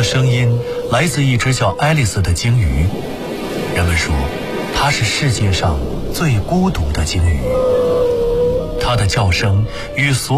声音来自一只叫爱丽丝的鲸鱼，人们说它是世界上最孤独的鲸鱼，它的叫声与所